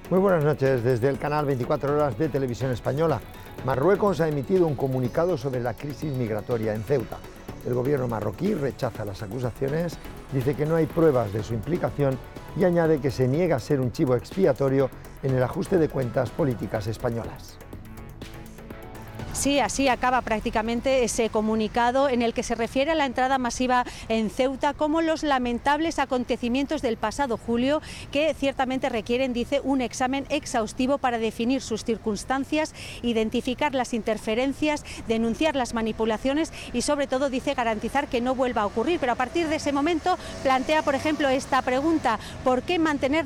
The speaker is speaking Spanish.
Muy buenas noches. Desde el canal 24 Horas de Televisión Española, Marruecos ha emitido un comunicado sobre la crisis migratoria en Ceuta. El gobierno marroquí rechaza las acusaciones, dice que no hay pruebas de su implicación y añade que se niega a ser un chivo expiatorio en el ajuste de cuentas políticas españolas. Sí, así acaba prácticamente ese comunicado en el que se refiere a la entrada masiva en Ceuta como los lamentables acontecimientos del pasado julio que ciertamente requieren, dice, un examen exhaustivo para definir sus circunstancias, identificar las interferencias, denunciar las manipulaciones y sobre todo, dice, garantizar que no vuelva a ocurrir. Pero a partir de ese momento plantea, por ejemplo, esta pregunta: ¿por qué mantener